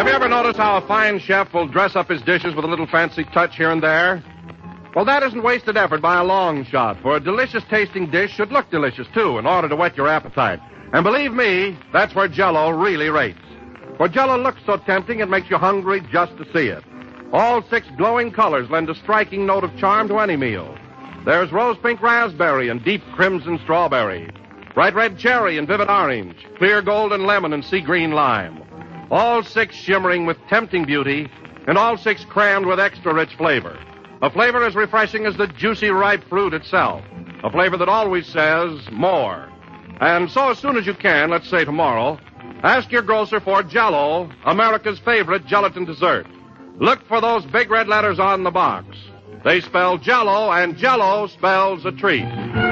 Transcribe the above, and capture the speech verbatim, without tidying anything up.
Have you ever noticed how a fine chef will dress up his dishes with a little fancy touch here and there? Well, that isn't wasted effort by a long shot, for a delicious-tasting dish should look delicious, too, in order to whet your appetite. And believe me, that's where Jell-O really rates. For Jell-O looks so tempting, it makes you hungry just to see it. All six glowing colors lend a striking note of charm to any meal. There's rose-pink raspberry and deep crimson strawberry, bright red cherry and vivid orange, clear golden lemon and sea green lime. All six shimmering with tempting beauty, and all six crammed with extra rich flavor. A flavor as refreshing as the juicy, ripe fruit itself. A flavor that always says more. And so as soon as you can, let's say tomorrow, ask your grocer for Jell-O, America's favorite gelatin dessert. Look for those big red letters on the box. They spell Jell-O, and Jell-O spells a treat.